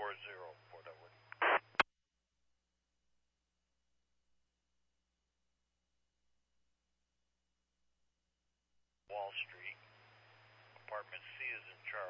Port Edward. Wall Street. Apartment C is in Charlie.